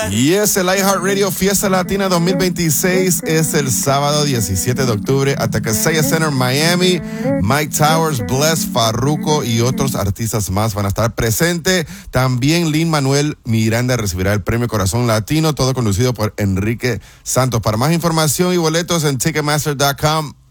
Y es el iHeartRadio Fiesta Latina 2026. Es el sábado 17 de octubre at the Kaseya Center, Miami. Mike Towers, Bless, Farruko y otros artistas más van a estar presentes. También Lin-Manuel Miranda recibirá el premio Corazón Latino, todo conducido por Enrique Santos. Para más información y boletos en Ticketmaster.com.